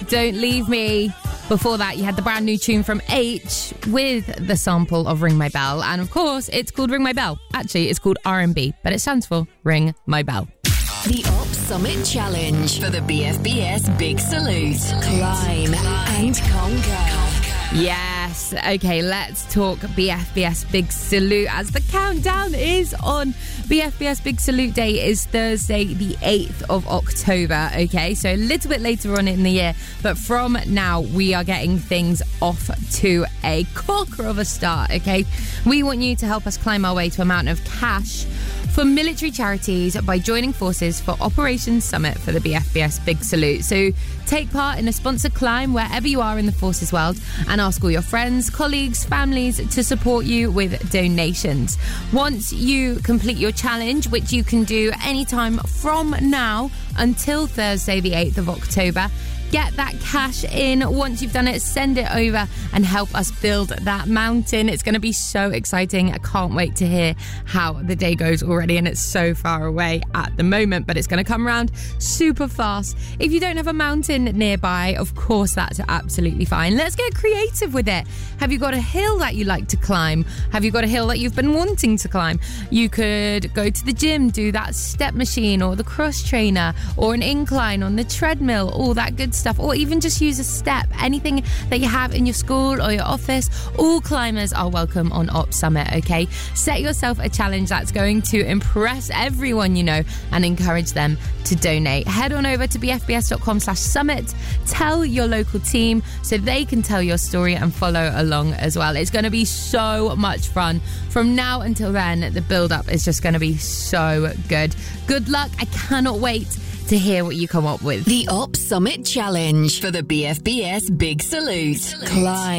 Don't Leave Me. Before that, you had the brand new tune from H with the sample of Ring My Bell. And of course, it's called Ring My Bell. Actually, it's called R&B, but it stands for Ring My Bell. The Op Summit Challenge for the BFBS Big Salute. Climb and conquer. Yes. Okay, let's talk BFBS Big Salute as the countdown is on. BFBS Big Salute Day is Thursday, the 8th of October. Okay, so a little bit later on in the year. But from now, we are getting things off to a corker of a start. Okay, we want you to help us climb our way to a mountain of cash for military charities by joining forces for Operation Summit for the BFBS Big Salute. So take part in a sponsored climb wherever you are in the forces world and ask all your friends, colleagues, families to support you with donations. Once you complete your challenge, which you can do anytime from now until Thursday the 8th of October, get that cash in. Once you've done it, send it over and help us build that mountain. It's going to be so exciting. I can't wait to hear how the day goes already, and it's so far away at the moment, but it's going to come around super fast. If you don't have a mountain nearby, of course, that's absolutely fine. Let's get creative with it. Have you got a hill that you like to climb? Have you got a hill that you've been wanting to climb? You could go to the gym, do that step machine or the cross trainer or an incline on the treadmill, all that good stuff, or even just use a step. Anything that you have in your school or your office, all climbers are welcome on Op Summit, okay? Set yourself a challenge that's going to impress everyone you know and encourage them to donate. Head on over to bfbs.com/summit. Tell your local team so they can tell your story and follow along as well. It's going to be so much fun. From now until then, the build-up is just going to be so good. Good luck. I cannot wait to hear what you come up with. The Op Summit Challenge for the BFBS Big Salute. Climb